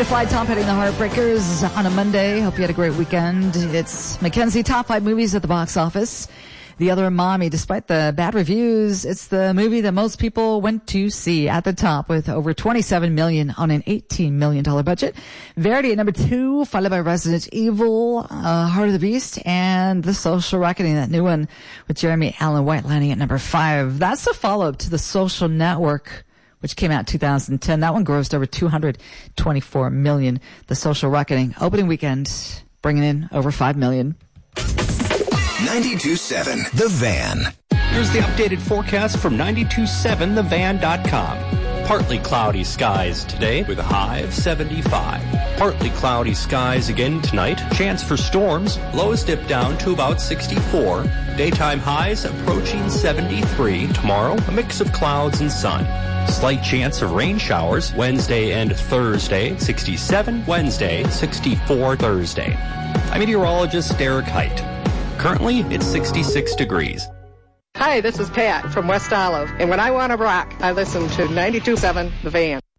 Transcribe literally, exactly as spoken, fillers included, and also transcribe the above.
to Fly Top hitting the Heartbreakers on a Monday. Hope you had a great weekend. It's Mackenzie top five movies at the box office. The Other Mommy, despite the bad reviews, it's the movie that most people went to see at the top with over twenty-seven million dollars on an eighteen million dollars budget. Verity at number two, followed by Resident Evil, uh, Heart of the Beast, and The Social Reckoning, that new one with Jeremy Allen White landing at number five. That's the follow-up to The Social Network, which came out in two thousand ten. That one grossed over two hundred twenty-four million dollars. The Social Reckoning, opening weekend, bringing in over five million dollars. ninety-two point seven The Van. Here's the updated forecast from ninety-two point seven the van dot com. Partly cloudy skies today with a high of seventy-five. Partly cloudy skies again tonight. Chance for storms. Lows dip down to about sixty-four. Daytime highs approaching seventy-three. Tomorrow, a mix of clouds and sun. Slight chance of rain showers Wednesday and Thursday. sixty-seven Wednesday, sixty-four Thursday. I'm meteorologist Derek Height. Currently, it's sixty-six degrees. Hi, this is Pat from West Olive, and when I want to rock, I listen to ninety-two point seven The Van.